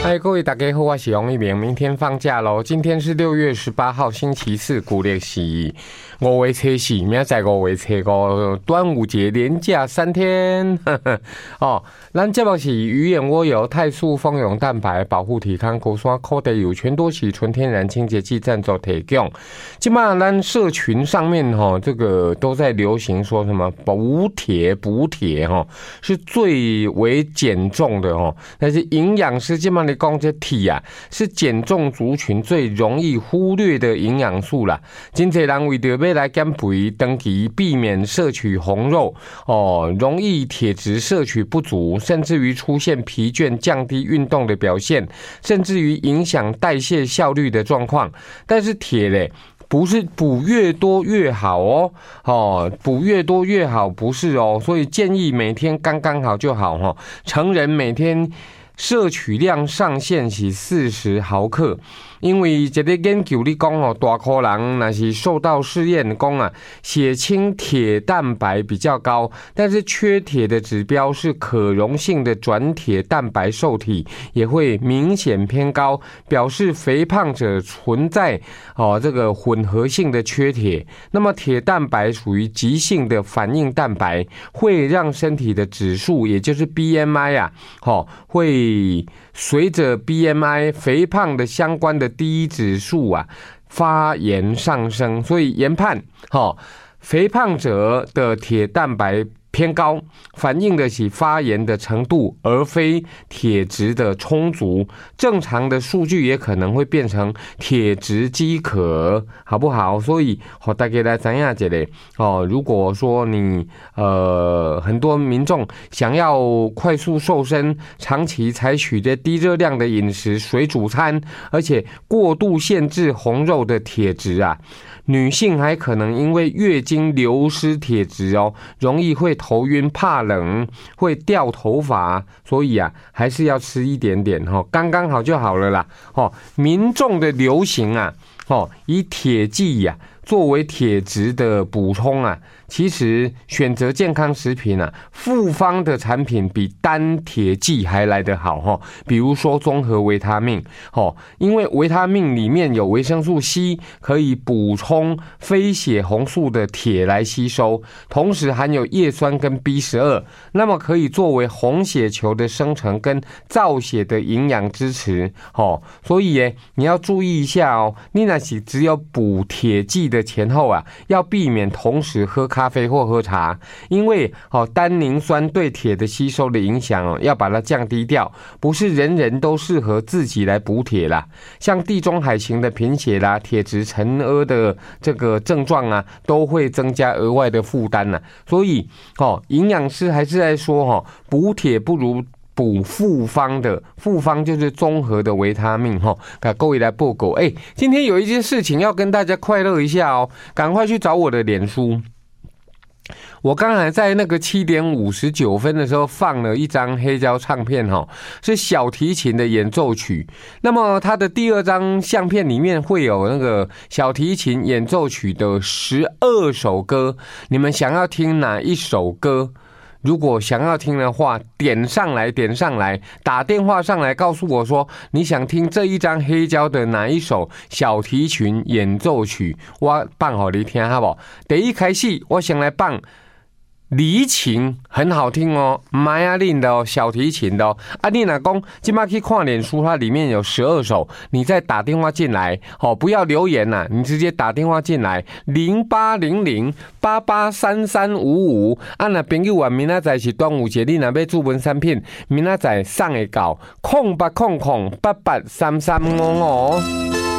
嗨，各位大家好，我是王一鸣。明天放假喽，今天是6月18号，星期四，古历是5月初4，明仔载5月初5，端午节连假3天。哦，咱节目是鱼眼蜗油肽素蜂蛹蛋白保护体康国酸口袋有全多喜纯天然清洁剂赞助提供。今嘛咱社群上面这个都在流行说什么补铁是最为减重的但是营养师今嘛的讲这铁啊是减重族群最容易忽略的营养素啦。真侪人为着要来减肥登记，避免摄取红肉容易铁质摄取不足，甚至于出现疲倦、降低运动的表现，甚至于影响代谢效率的状况。但是铁嘞，不是补越多越好补越多越好不是所以建议每天刚刚好就好成人每天摄取量上限是40毫克，因为一个研究里讲大颗人那是受到试验讲血清铁蛋白比较高，但是缺铁的指标是可溶性的转铁蛋白受体也会明显偏高，表示肥胖者存在这个混合性的缺铁。那么铁蛋白属于急性的反应蛋白，会让身体的指数，也就是 BMI 会随着 BMI 肥胖的相关的第一指数发炎上升，所以研判肥胖者的铁蛋白偏高，反映的是发炎的程度，而非铁质的充足。正常的数据也可能会变成铁质饥渴，好不好？所以大家来知道一下如果说你很多民众想要快速瘦身，长期采取的低热量的饮食、水煮餐，而且过度限制红肉的铁质女性还可能因为月经流失铁质容易会头晕、怕冷，会掉头发，所以还是要吃一点点刚刚好就好了啦民众的流行以铁剂作为铁质的补充其实选择健康食品复方的产品比单铁剂还来得好比如说综合维他命因为维他命里面有维生素 C， 可以补充非血红素的铁来吸收，同时含有叶酸跟 B12， 那么可以作为红血球的生成跟造血的营养支持所以你要注意一下你那是只有补铁剂的前后要避免同时喝咖啡或喝茶，因为单宁酸对铁的吸收的影响要把它降低掉，不是人人都适合自己来补铁啦。像地中海型的贫血啦、铁质沉疴的这个症状都会增加额外的负担所以营养师还是在说补铁不如补复方的，复方就是综合的维他命各位来报告今天有一件事情要跟大家快乐一下赶快去找我的脸书。我刚才在那个7点59分的时候放了一张黑胶唱片是小提琴的演奏曲，那么它的第2张相片里面会有那个小提琴演奏曲的12首歌，你们想要听哪一首歌？如果想要听的话，点上来，打电话上来告诉我说你想听这一张黑胶的哪一首小提琴演奏曲，我放给你听好不好？第一开始我先来放黎琴，很好听玛雅琳的小提琴的你若讲现在去看脸书，它里面有12首，你再打电话进来不要留言你直接打电话进来0800883355若朋友明仔载是端午节，你若要注文产品，明仔载送会到0800883355